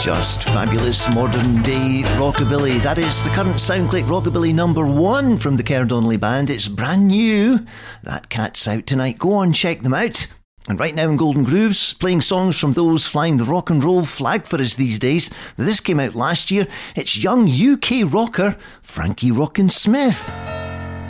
Just fabulous modern day rockabilly. That is the current SoundClick Rockabilly #1 from the Kerr Donnelly Band. It's brand new. That cat's out tonight. Go on, check them out. And right now in Golden Grooves, playing songs from those flying the rock and roll flag for us these days. This came out last year. It's young UK rocker Frankie Rockin' Smith.